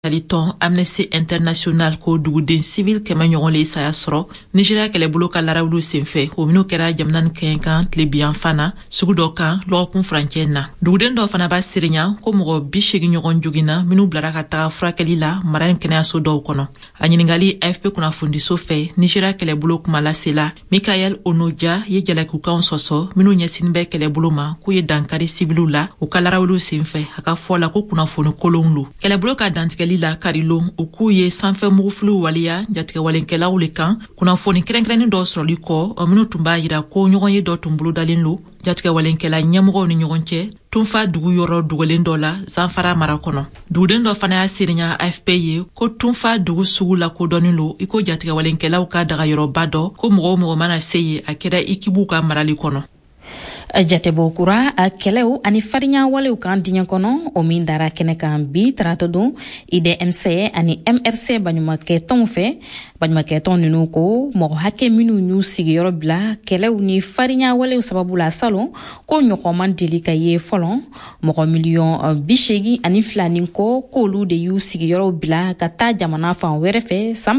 Taliton Amnesty International ko duguden civil kema ɲɔgɔn le saya sɔrɔ Nigeria kɛlɛbolo ka larawulu senfɛ o minnu kɛra jamana kɛnkan tlebiyan fana sugu dɔ kan lɔgɔkun furancɛ na duguden dɔ fana b'a sirinya ko mɔgɔ 80 ɲɔgɔn jogina minnu bilara ka taga furakɛli la mara ni kɛnɛyaso dɔw kɔnɔ a ɲiningali AFP kunnafonidiso fɛ Nigeria kɛlɛbolo kuma lasela Mikael Onoja ye jalakikukanw sɔsɔ minnu ɲɛsinin bɛ kɛlɛbolo ma k'u ye dankari sibiliw la u ka larawulu senfɛ a ka fɔ la ko kunnafoni kolonw lo kɛlɛbolo ka dantigɛli la karilo u k'u ye sanfɛ mugufiliw waliya jatigɛwalenkɛlaw le kan kunnafoni kɛrɛnkɛrɛnnin dɔ sɔrɔli kɔ minnu tun b'a yira ko ɲɔgɔn ye dɔ tun bolodalen lo jatigɛwalenkɛla ɲɛmɔgɔw ni ɲɔgɔn cɛ tunfa dugu yɔrɔ dugalen dɔ la Zanfara mara kɔnɔ duguden dɔ fana y'a sirinya AFP ye ko tunfa dugu sugu la kodɔnnin lo iko jatigɛwalenkɛlaw ka dagayɔrɔba dɔ ko mɔgɔ mana se ye a kɛra ikibu ka marali kɔnɔ Jatebo kura kɛlɛw ani farinya walew kan diɲɛ kɔnɔ o min dara kɛnɛ kan bi tarata don IDMC ani MRC baɲumankɛtɔnw fɛ baɲumankɛtɔn ninnu ko mɔgɔ hakɛ minnu y'u sigiyɔrɔ bila kɛlɛw ni farinya walew sababu la salon ko ɲɔgɔnman deli ka ye fɔlɔ mɔgɔ miliyɔn 82 ni kɔ k'olu de y'u sigiyɔrɔw bila ka taa jamana fan wɛrɛ fɛ san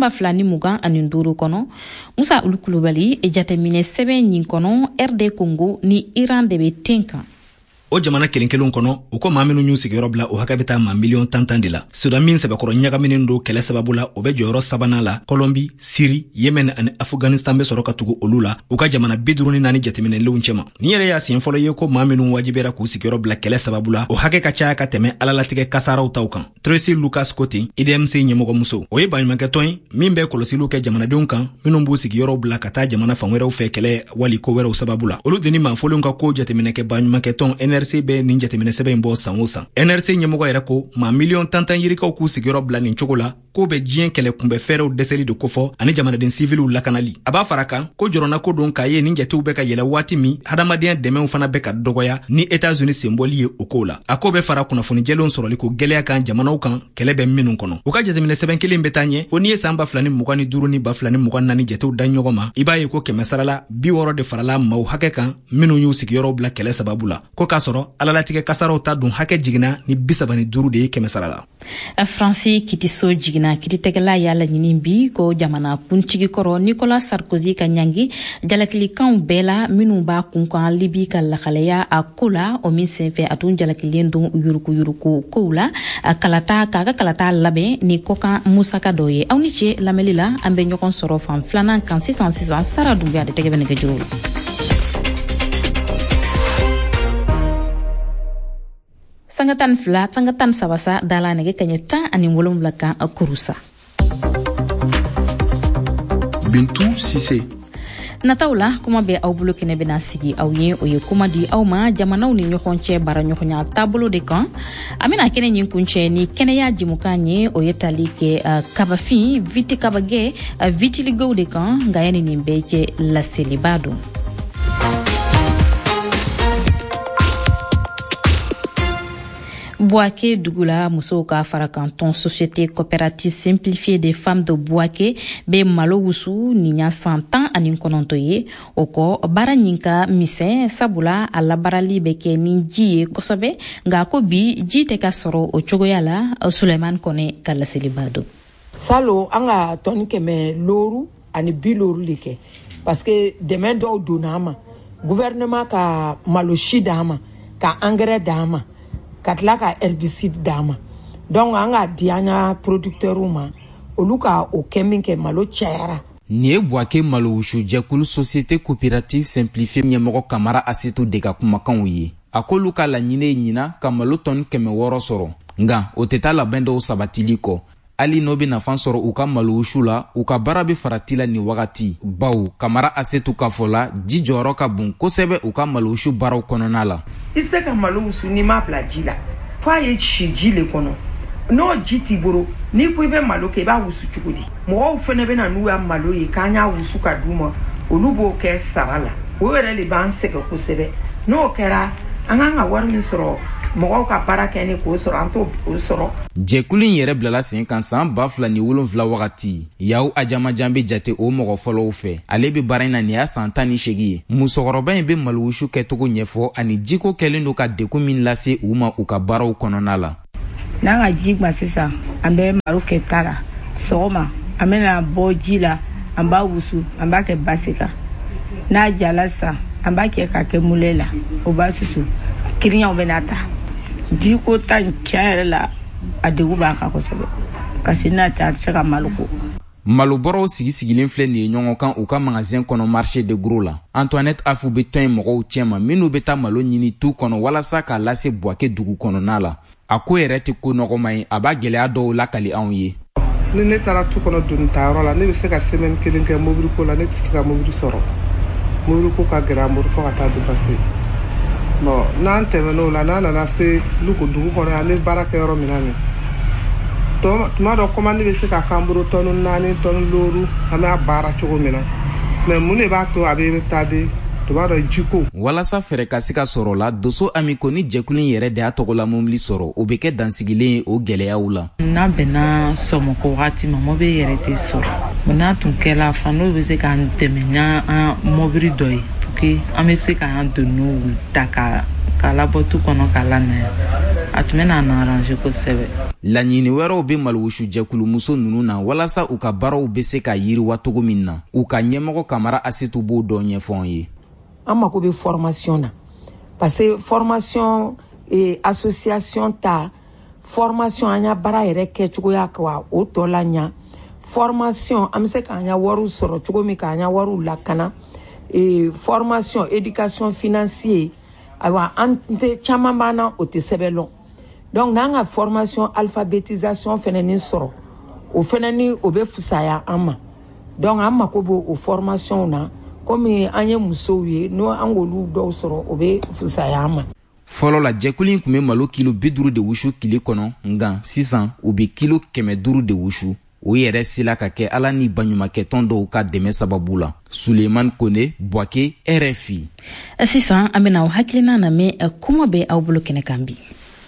2025 kɔnɔ Musa Ulu Kulubali jateminɛ sɛbɛn nin kɔnɔ RD Congo ni Iran de bɛ ten kan o jamana kelenkelenw kɔnɔ u ko maa minnu y'u sigiyɔrɔ bila o hakɛ bɛ taa maa miliyɔn 10 de la Sudan min sɛbɛkɔrɔ ɲagaminen don kɛlɛ sababu la o bɛ jɔyɔrɔ sabanan la Colombie, Syrie, Yemen ani Afghanistan bɛ sɔrɔ ka tugu olu la u ka jamana 54 jateminɛlenw cɛma ni yɛrɛ y'a siɲɛ fɔlɔ ye ko maa minnu wajibera k'u sigiyɔrɔ bila kɛlɛ sababu la o hakɛ ka caya ka tɛmɛ alalatigɛ kasaraw taw kan Tracy Lucas Cote IDMC ɲɛmɔgɔmuso o ye baɲumankɛtɔn ye min bɛ kɔlɔsiliw kɛ jamanadenw kan minnu b'u sigiyɔrɔw bila ka taa jamana fan wɛrɛw fɛ kɛlɛ wali ko wɛrɛw sababu la olu deni maafolenw ka ko jateminɛkɛ baɲumankɛtɔn NRC bɛ nin jateminɛ sɛbɛn bɔ san o san NRC ɲɛmɔgɔ yɛrɛ ko maa miliyɔn 10 yirikaw k'u sigiyɔrɔ bila nin cogo la ko bɛ diɲɛ kɛlɛ kunbɛ fɛrɛw dɛsɛli de kofɔ ani jamanaden siviliw lakanali a b'a fara kan ko jɔrɔna ko don k'a ye nin jatew bɛ ka yɛlɛ waati min hadamadenya dɛmɛw fana bɛ ka dɔgɔya ni États-Unis senbɔli ye o ko la a ko bɛ fara kunnafoni jɛlenw sɔrɔli ko gɛlɛya kan jamanaw kan kɛlɛ bɛ minnu kɔnɔ u ka jateminɛ sɛbɛn kelen bɛ taa ɲɛ ko ni ye san 2025 ni 2024 jatew da ɲɔgɔn ma i b'a ye ko 100 sarala 60 de farala maaw hakɛ kan minnu y'u sigiyɔrɔw bila kɛlɛ sababu la ko k'a sɔrɔ alalatigɛ kasaraw ta dun hakɛ jiginna ni 35 de ye 100 sarala Francis Kitiso jigina kiritegɛla y'a laɲini bi ko jamana kuntigi kɔrɔ Nicolas Sarkozy ka ɲangi jalakilikanw bɛɛ la minnu b'a kunkan Libi ka lakalaya a ko la o min senfɛ a tun jalakilen don yuruku kow la k'a ka kalata labɛn ni kɔkan musaka dɔ ye aw ni ce lamɛnli la an bɛ ɲɔgɔn sɔrɔ fan filanan kan sisan Sara Dunbiya de tɛgɛ bɛ nɛgɛjuru la Sanga tan sabasa dala nege kanya 17 kan kurusa. Bintou Cissé. Nataw la kuma bɛ aw bolo kɛnɛ bɛna sigi aw ye o ye kuma di aw ma jamanaw ni ɲɔgɔn cɛ bara ɲɔgɔnya taabolo de kan a bɛna kɛnɛ ɲin kuncɛ ni kɛnɛya jimukan ye o ye tali kɛ kabafin viti kabagɛ vitiligow de kan nka yani nin bɛɛ cɛ laseliba don Bouaké Dugula muso ka fara kanton société coopérative simplifiée des femmes de Bouaké be malo wusu ninya 100 ani kononto ye o ko bara nyinka mise sabula ala barali be ke ni ji kosobe nga ko bi ji te ka soro o cogoya la Suleiman Kone kala selibado salo anga toni keme loru ani biloru leke parce que demain do donama gouvernement ka maloshi dama ka engrais dama katla ka herbicide dama donc anga dianya producteur ma oluka o keminke malo chera nie Bouaké malo wushu jɛkulu société coopérative simplifiée ɲɛmɔgɔ Kamara Asetu de ka kumakanw ye a ko olu ka laɲini ɲina ka malo tɔni 600 sɔrɔ nka o tɛ taa labɛn dɔw sabatili kɔ hali n'o bɛ nafa sɔrɔ u ka malo wushu la u ka baara bɛ farati la nin wagati bawo Kamara Asetu ka fɔ la ji jɔyɔrɔ ka bon kosɛbɛ u ka malo wushu baaraw kɔnɔna la i se ka malo wusu ni ma bila ji la fa ye si ji le kɔnɔ n'o ji t'i bolo ni ko i bɛ malo kɛ i b'a wusu cogo di mɔgɔw fɛnɛ bɛ na n'u ya malo ye k'an y'a wusu ka d'u ma olu b'o kɛ sara la o yɛrɛ de b'an sɛgɛn kosɛbɛ n'o kɛra an kan ka wari min sɔrɔ mɔgɔw ka baara kɛ ni k'o sɔrɔ an t'o sɔrɔ jɛkulu in yɛrɛ bilala sen kan san 2007 wagati yaw ajamajan bɛ jate o mɔgɔ fɔlɔw fɛ ale bɛ baara in na nin y'a san 18 ye musokɔrɔba in bɛ malowusu kɛcogo ɲɛfɔ ani jiko kɛlen don ka dekun min lase u ma u ka baaraw kɔnɔna la n'an ka ji gba sisan an bɛ malo kɛ ta la sɔgɔma an bɛna bɔ ji la an b'a wusu an b'a kɛ basi kan n'a jala sisan an b'a kɛ ka kɛ mule la o b'a susu kiriɲaw bɛna ta ji ko ta tiɲɛ yɛrɛ la a degun b'a kan kosɛbɛ parce que n'a tɛ a tɛ se ka malo ko. malobɔrɔw sigi-sigilen filɛ nin ye ɲɔgɔn kan u ka magasin kɔnɔ marché de gros la. Antoinette Afu bɛ tɔn in mɔgɔw cɛma minnu bɛ taa malo ɲini tu kɔnɔ walasa k'a lase Buwake dugu kɔnɔna la. A ko yɛrɛ tɛ ko nɔgɔma ye, a b'a gɛlɛya dɔw lakali anw ye. Ni ne taara tu kɔnɔ doni tayɔrɔ la ne bɛ se ka semaine kelen kɛ mobili ko la ne tɛ se ka mobili sɔrɔ. Mobili ko ka gɛlɛ an bolo fo ka taa dépasser. Bon n'an tɛmɛn'o la n'an nana se Luko dugu kɔnɔ yan ne baara kɛ yɔrɔ min na nin. Tuma dɔ commande bɛ se ka k'an bolo tɔni 4 tɔni 5 an b'a baara cogo min na. Mais mun de b'a to a bɛ retardé? Tuma dɔ jiko. Walasa fɛrɛ ka se ka sɔrɔ la Doso Amiko ni jɛkulu in yɛrɛ de y'a tɔgɔla mobili sɔrɔ o bɛ kɛ dansigilen ye o gɛlɛyaw la. N'a bɛnna sɔmɔkɔ wagati ma mobili yɛrɛ tɛ sɔrɔ. Mais n'a tun kɛla fan n'o bɛ se k'an dɛmɛ n'an mobili dɔ ye pour que an bɛ se k'an doniw ta k'a labɔ tu kɔnɔ k'a lanaya. A tun bɛ n'an arranger kosɛbɛ. Laɲini wɛrɛw bɛ malowusu jɛkulumuso ninnu na walasa u ka baaraw bɛ se ka yiriwa cogo min na u ka ɲɛmɔgɔ Kamara Asitu b'o dɔ ɲɛfɔ an ye. An mako bɛ formation na parce que formation association ta formation an ya baara yɛrɛ kɛcogoya ka o tɔ la ɲa formation an bɛ se k'an ya wariw sɔrɔ cogo min k'an ya wariw lakana formation éducation financier ayiwa an tɛ caman b'an na o tɛ sɛbɛn lɔn donc n'an ka formation alphabétisation fɛnɛ ni sɔrɔ o fɛnɛ ni o bɛ fisaya an ma donc an mako b'o o formation na komi an ye musow ye n'o an k'olu dɔw sɔrɔ o bɛ fisaya an ma. Fɔlɔ la jɛkulu in tun bɛ malo kilo 50 de wusu tile kɔnɔ nka sisan u bɛ kilo 500 de wusu o yɛrɛ sela ka kɛ Ala ni baɲumankɛtɔn dɔw ka dɛmɛ sababu la. Suleiman Kone, Buwake, RFI. Sisan an bɛna aw hakilina lamɛn kuma bɛ aw bolo kɛnɛ kan bi.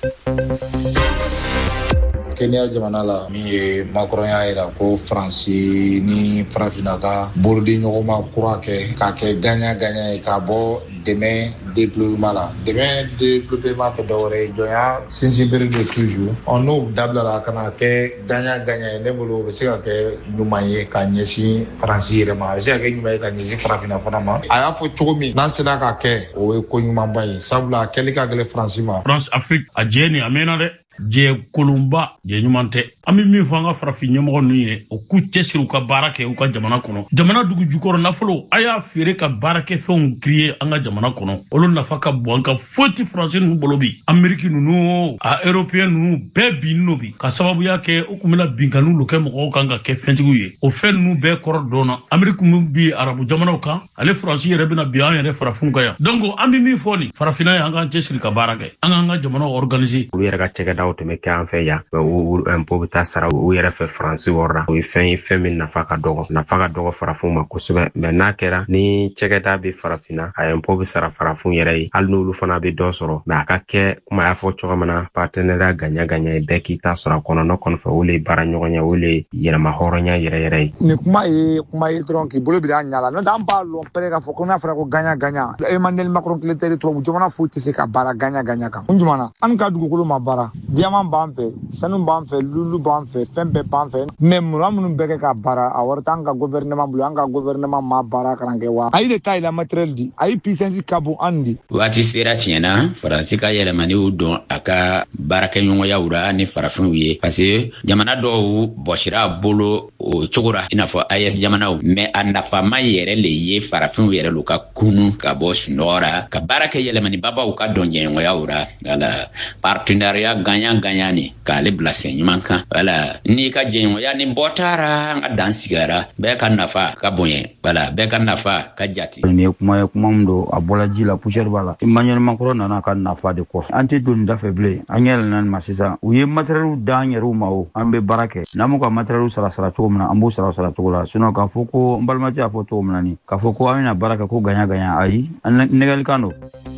Kenya jamana la min ye Macron y'a yira ko Faransi ni Farafina ka bolodi ɲɔgɔnma kura kɛ k'a kɛ gagnant ye k'a bɔ dɛmɛ déploiement la. Dɛmɛ déploiement tɛ dɔwɛrɛ ye jɔnya sinsinbere de toujours. N'o dabilala ka na kɛ gagnant ye ne bolo o bɛ se ka kɛ ɲuman ye ka ɲɛsin Faransi yɛrɛ ma. A bɛ se ka kɛ ɲuman ye ka ɲɛsin Farafina fana ma. A y'a fɔ cogo min n'an sera ka kɛ o ye ko ɲumanba ye sabula a kɛli ka gɛlɛn Faransi ma. France Afrique a jɛ ni a mɛnna dɛ. Jɛ kolonba jɛ ɲuman tɛ an bɛ min fɔ an ka farafin ɲɛmɔgɔ ninnu ye o k'u cɛsiri u ka baara kɛ u ka jamana kɔnɔ jamana dugu jukɔrɔ nafolo a y'a feere ka baarakɛ fɛnw créer an ka jamana kɔnɔ olu nafa ka bon an ka foyi tɛ Faransi ninnu bolo bi Amérique ninnu a Européen ninnu bɛɛ binnen do bi ka sababuya kɛ u tun bɛna binkanniw lo kɛ mɔgɔw kan ka kɛ fɛntigiw ye o fɛn ninnu bɛɛ kɔrɔ dɔnna Amérique min bi arabu jamanaw kan ale Faransi yɛrɛ bɛna bi an yɛrɛ farafinw kan yan donc an bɛ min fɔ nin farafina ye an k'an cɛsiri ka baara kɛ an k'an ka jamana organiser u yɛrɛ ka cɛkɛdaw tun bɛ kɛ an fɛ yan u impôt bɛ taa sara u yɛrɛ fɛ Faransi wɔɔrɔ la o ye fɛn min nafa ka dɔgɔ farafinw ma kosɛbɛ mais n'a kɛra ni cɛkɛda bɛ farafinna a impôt bɛ sara farafinw yɛrɛ ye hali n'olu fana bɛ dɔ sɔrɔ mais a ka kɛ kuma y'a fɔ cogo min na partenariat gagnant ye bɛɛ k'i ta sɔrɔ a kɔnɔ ne kɔni fɛ o le ye baara ɲɔgɔn ye o le ye yɛlɛma hɔrɔnya yɛrɛ ye. Nin kuma ye dɔrɔn k'i bolo bira a ɲa la n'o tɛ an b'a lɔn pɛrɛ k'a fɔ ko n'a fɔra ko gagnant Emmanuel Macron tile tɛ tubabu jamana foyi tɛ se ka baara gagnant kan kun jumɛn na an ka dugukolo ma baara diamant b'an fɛ sanu b'an fɛ lulu b'an fɛ fɛn bɛɛ b'an fɛ mais minnu bɛɛ kɛ ka baara a wari t'an ka gouvernement bolo an ka gouvernement ma baara kalan kɛ wa a ye de ta yɛlɛ matériel di a ye puissance ka bon an di. Waati sera tiɲɛna Faransi ka yɛlɛmaniw don a ka baarakɛɲɔgɔnyaw ra ni farafinw ye parce que jamana dɔw bɔsira a bolo o cogo ra i n'a fɔ AES jamanaw mais a nafama yɛrɛ le ye farafinw yɛrɛ lu ka kunu ka bɔ sunɔgɔ ra ka baarakɛ yɛlɛmanibabaw ka dɔn jɛɲɔgɔnyaw ra wala partenariat gagnant ni k'ale bila sen ɲuman kan wala n'i ka jɛɲɔgɔnya ni bɔ taara an ka dan sigara bɛɛ ka nafa ka bonya wala bɛɛ ka nafa ka jate. Nin ye kuma min don a bɔla ji la poussière b'a la Emmanuel Macron nana ka nafa de kɔ an tɛ don nin da fɛ bilen an yɛlɛnna nin ma sisan u ye matériel d'an yɛrɛw ma o an bɛ baara kɛ n'an m'u ka matériel sara cogo min na an b'u sara cogo la sinon k'a fɔ ko n balimakɛ y'a fɔ cogo min na nin k'a fɔ ko an bɛna baara kɛ ko gagnant ayi an nɛgɛlikan don.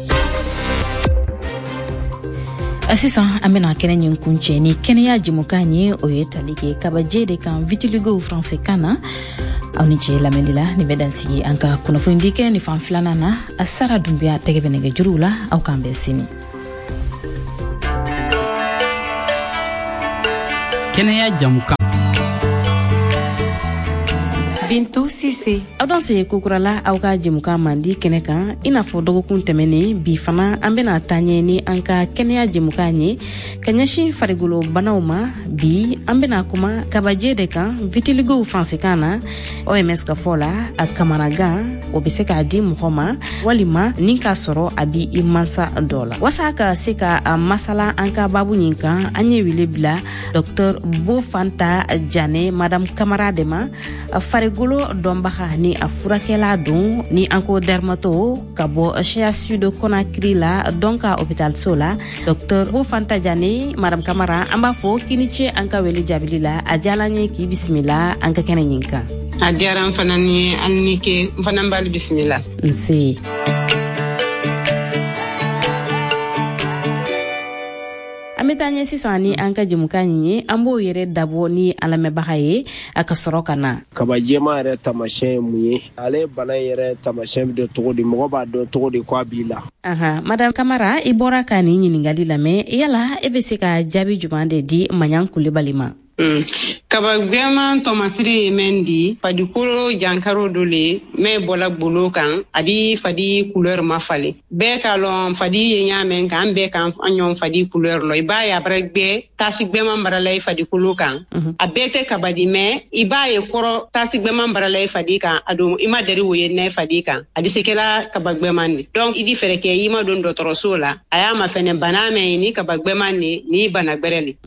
Sisan an bɛna kɛnɛ ɲin kuncɛ ni kɛnɛya jɛmukan ye o ye tali kɛ kabajɛ de kan vitiligo français kan na aw ni cɛ lamɛnli la nin bɛ dansigi an ka kunnafoni di kɛ ni fan filanan na a Sara Dunbiya tɛgɛ bɛ nɛgɛjuruw la aw k'an bɛn sini. kɛnɛya jamukan. Bintou Cissé. Aw dan se kokurala aw ka jɛmukan mandi kɛnɛ kan i n'a fɔ dɔgɔkun tɛmɛnen bi fana an bɛna taa ɲɛ ni an ka kɛnɛya jɛmukan ye ka ɲɛsin farigolo banaw ma. Bi an bɛna kuma kabajɛ de kan vitiligow fransikan na. OMS ka fɔ la a kamanagan o bɛ se k'a di mɔgɔ ma walima ni k'a sɔrɔ a bi i mansa dɔ la. Wasa ka se ka masala an ka babu ɲin kan an ye wele bila Dr Bofanta Jane Madame Kamara de ma farigolo dɔnbaga ni a furakɛla don ni an ko dermato ka bɔ CHU de Conakry la donc ka hôpital so la. Dr Bofanta Jane Madame Kamara an b'a fɔ kini ce an ka wele jaabili la a diyala n ye k'i bisimila an ka kɛnɛ ɲin kan. A diyara n fana ni an ni ke n fana b'ale bisimila. Nse. An bɛ taa ɲɛ sisan ni an ka jɛmukan ye an b'o yɛrɛ dabɔ ni an lamɛnbaga ye a ka sɔrɔ ka na. Kabajɛma yɛrɛ tamasiyɛn ye mun ye? Ale bana yɛrɛ tamasiyɛn bɛ dɔn cogo di? Mɔgɔ b'a dɔn cogo di k'a b'i la? Madame Kamara i bɔra ka nin ɲininkali lamɛn yala e bɛ se ka jaabi jumɛn de di Maɲan Kulibali ma? Kabagwema tomasiri ye men di fadikolo jankaro dole me bola bolo kan adi fadi couleur ma fale be kalon fadi ye nyamen kan be kan anyon fadi couleur lo iba ya bregbe tasigwema mbarale fadikolo kan abete kabadi me iba ye koro tasigwema mbarale fadi kan ado ima deri woye ne fadi kan adi sekela kabagwema ni donc idi fereke ima don dotoroso la aya ma fene baname ni kabagwema ni bana gbereli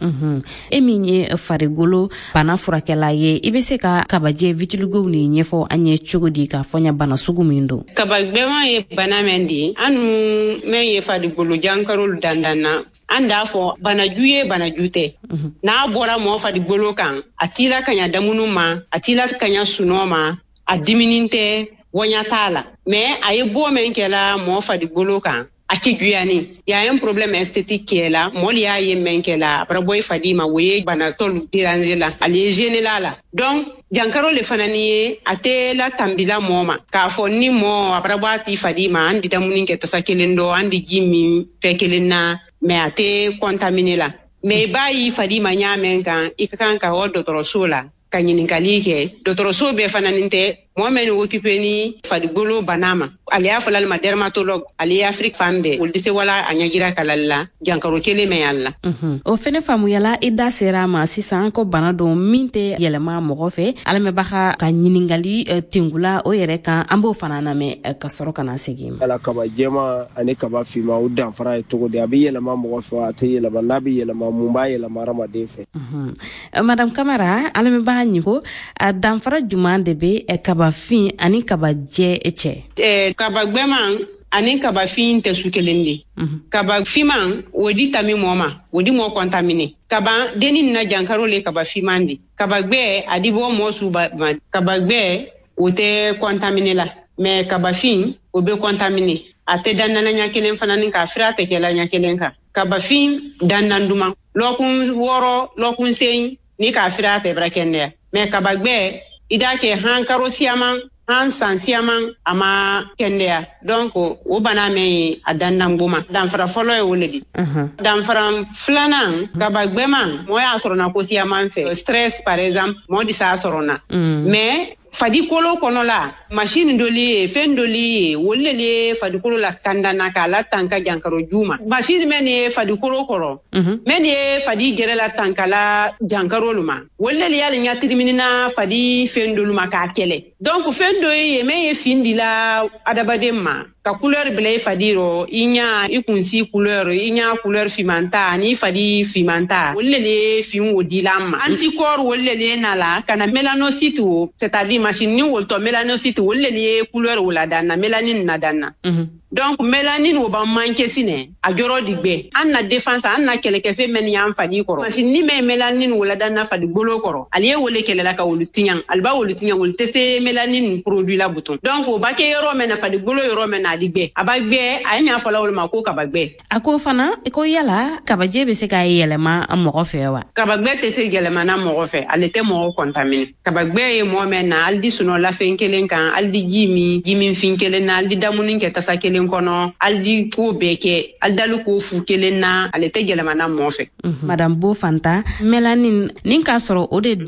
eminye farigolo bana furakɛla ye i bɛ se ka kabajɛ vitiligow ni ɲɛfɔ an ye cogo di k'a fɔ ɲa bana sugu min don? Kabagbɛma ye bana min di anu men ye farigolo jankarolu dandanna an d'a fɔ banaju ye banaju tɛ n'a bɔra mɔgɔ farigolo kan a tila kaɲa damunu ma a tila kaɲa sunɔ ma a diminin tɛ wɔɲa t'a la mais a ye bɔ min kɛla mɔgɔ farigolo kan a ti juyani ya un problème esthétique qui est là moli ya ye menkela braboy fadima woye bana tolu déranger la ali gêner la donc jankaro le fanani ate la tambila moma ka fo ni mo abrabati fadima andi damunin ke tasakelendo andi jimi fekelena me ate contaminé la me bayi fadima nyamen kan ikakan ka wodo torosola kanyininkali ke dotoroso be fananinte momen occupé ni fadigolo banama ali afala ma dermatologue ali Afrique fambe ol dise wala anyagira kalalla jankaro kele me yalla o fene famu yala ida serama sisan ko bana do minte yelema mogo fe alame baxa ka nyiningali tingula o yere kan ambo fanana me ka soro kana segim ala kaba jema ani kaba fima o dan fara to de abi yelema mogo fe ate yelema nabi yelema mumba yelema ramade fe Madame Kamara alame baxa nyiko dan fara juman de be kaba fin ani kaba je eche kaba gbema ani kaba fin te sukelendi kaba fiman wodi tami moma wodi mo contaminer kaba deni na jankaro le kaba fimandi kaba gbe adibo mo suba kaba gbe wote contaminer la mais kaba fin obe contaminer ate danana nyakelen fanani ka frate kela nyakelen ka kaba fin dananduma lokun woro lokun sein ni ka frate brakende mais kaba gbe idake hankaro siaman han sansiaman ama kendea donc o bana me adanna nguma dan fara folo e woledi dan fara flanan kabagbema mo ya sorona ko siaman fe stress par exemple mo di sa sorona mais fadi kolo kono la machine doli fen doli wollele fadi kolo la kandana kala tanka jankaro juma machine meni fadi kolo koro meni fadi gere la tanka la jankaro luma wollele yali nyatiri minina fadi fen doluma ka kele donc fen do ye me findi la adabademma ka couleur bleu fadiro inya ikunsi couleur fimanta ni fadi fimanta wollele fin wodilama anticorps wollele nala kana mélanocyte c'est-à-dire machine ni wolto mélanocyte wollele couleur wala danna mélanine na danna donc mélanine wo ba manke sine a joro digbe anna défense anna keleke fe men yam fadi koro machine ni me mélanine wala danna fadi bolo koro aliye wole kelela ka wolutinya alba wolutinya wolte se mélanine produit la bouton donc o ba ke yoro men fadi bolo yoro men adigbe abagbe anya fala wol mako kabagbe ako fana ko yala kabaje be se ka yelema amogo fewa kabagbe te se yelema na mogo fe alete mo contaminer kabagbe e mo men na aldi suno la fenkelen kan aldi jimi finkelen na aldi damunin ke tasakele kelen kɔnɔ aldi ko bɛɛ kɛ aldalu ko fu kelen na ale tɛ yɛlɛmana mɔ fɛ madame Bo Fanta Melanin nin k'a sɔrɔ o de